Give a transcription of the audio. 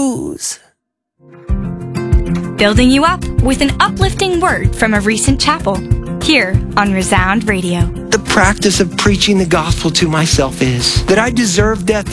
lose. Building you up with an uplifting word from a recent chapel, here on Resound Radio. The practice of preaching the gospel to myself is that I deserve death